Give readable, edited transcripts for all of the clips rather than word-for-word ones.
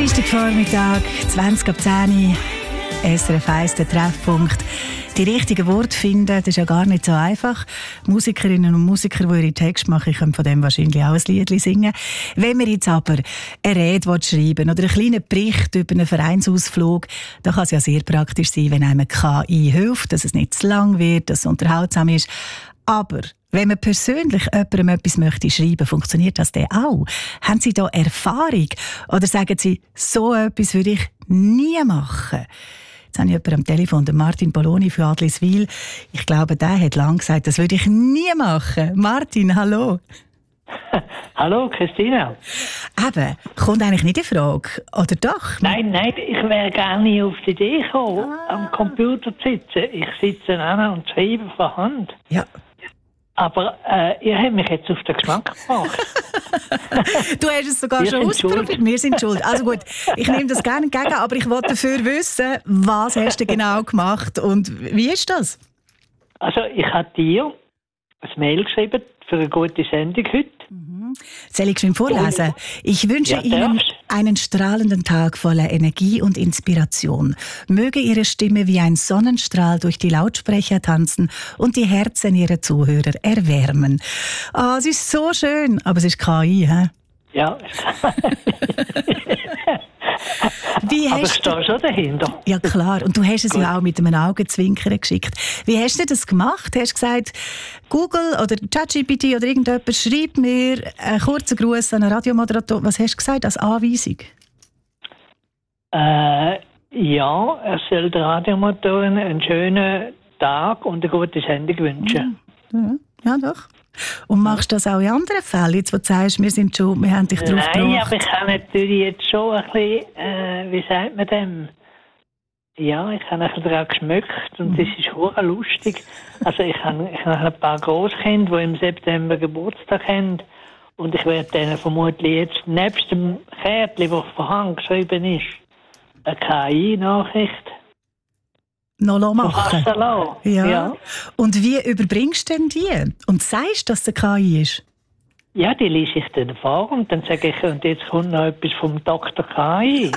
Dienstagvormittag, 20 ab 10 Uhr, SRF 1, der Treffpunkt. Die richtigen Worte finden, das ist ja gar nicht so einfach. Musikerinnen und Musiker, die ihre Texte machen, können von dem wahrscheinlich auch ein Lied singen. Wenn wir jetzt aber eine Rede schreiben oder einen kleinen Bericht über einen Vereinsausflug, dann kann es ja sehr praktisch sein, wenn einem KI hilft, dass es nicht zu lang wird, dass es unterhaltsam ist. Aber wenn man persönlich jemandem etwas möchte schreiben, funktioniert das dann auch? Haben Sie da Erfahrung? Oder sagen Sie, so etwas würde ich nie machen? Jetzt habe ich jemanden am Telefon, den Martin Poloni von Adliswil. Ich glaube, der hat lange gesagt, das würde ich nie machen. Martin, hallo. Hallo, Christina. Eben, kommt eigentlich nicht in Frage, oder doch? Nein, ich wäre gar nicht auf die Idee gekommen, am Computer zu sitzen. Ich sitze an und schreibe von Hand. Ja. Aber ihr habt mich jetzt auf den Geschmack gebracht. Du hast es sogar schon ausprobiert. Wir sind schuld. Also gut, ich nehme das gerne entgegen, aber ich wollte dafür wissen, was hast du genau gemacht und wie ist das? Also ich habe dir ein Mail geschrieben für eine gute Sendung heute. Soll ich schon vorlesen? Ich wünsche Ihnen einen strahlenden Tag voller Energie und Inspiration. Möge Ihre Stimme wie ein Sonnenstrahl durch die Lautsprecher tanzen und die Herzen Ihrer Zuhörer erwärmen. Ah, es ist so schön, aber es ist KI, hä? Ja. Aber ich stehe schon dahinter. Ja, klar. Und du hast es ja auch mit einem Augenzwinkern geschickt. Wie hast du das gemacht? Hast du gesagt, Google oder ChatGPT oder irgendjemand schreibt mir einen kurzen Gruß an einen Radiomoderator. Was hast du gesagt als Anweisung? Ja, er soll der Radiomotorin einen schönen Tag und eine gute Sendung wünschen. Ja, doch. Und machst du das auch in anderen Fällen, jetzt, wo du sagst, wir sind schon, wir haben dich drauf gebracht? Nein, aber ich habe natürlich jetzt schon ein bisschen, wie sagt man dem? Ja, ich habe ein bisschen daran geschmückt und das ist hure lustig. Also ich habe ein paar Grosskinder, die im September Geburtstag haben und ich werde denen vermutlich jetzt, nebst dem Kärtchen, das von Hand geschrieben ist, eine KI-Nachricht noch machen. Ja. Und wie überbringst du denn die? Und sagst du, dass es eine KI ist? Ja, die lese ich dann vor und dann sage ich, und jetzt kommt noch etwas vom Dr. KI.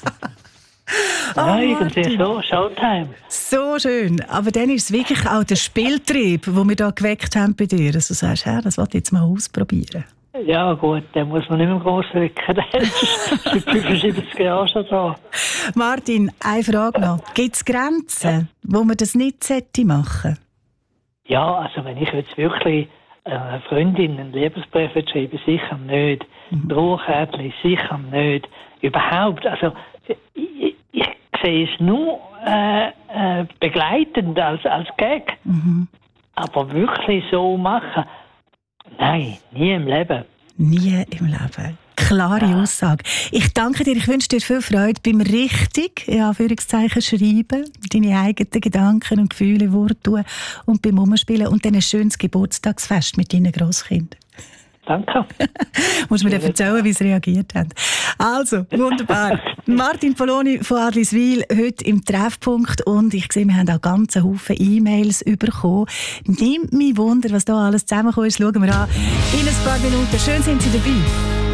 Irgendwie so, Showtime. So schön. Aber dann ist es wirklich auch der Spieltrieb, den wir hier geweckt haben bei dir. Also du sagst, das wollte ich jetzt mal ausprobieren. Ja gut, den muss man nicht mehr gross wecken. Der ist seit 75 Jahren schon da. Martin, eine Frage noch. Gibt es Grenzen, wo man das nicht machen sollte? Ja, also wenn ich jetzt wirklich einer Freundin einen Liebesbrief schreibe, sicher nicht. Drohkärtchen, sicher nicht. Überhaupt, also ich sehe es nur begleitend als Gag. Aber wirklich so machen, nein, nie im Leben. Nie im Leben. Klare Aussage. Ich danke dir, ich wünsche dir viel Freude beim richtig, in Anführungszeichen, schreiben, deine eigenen Gedanken und Gefühle, Worte tun und beim Umspielen und dann ein schönes Geburtstagsfest mit deinen Grosskindern. Danke. Muss mir dann erzählen, wie sie reagiert haben. Also, wunderbar. Martin Poloni von Adliswil, heute im Treffpunkt. Und ich sehe, wir haben auch ganz einen Haufen E-Mails bekommen. Nimmt mich Wunder, was da alles zusammengekommen ist. Schauen wir an. In ein paar Minuten. Schön sind Sie dabei.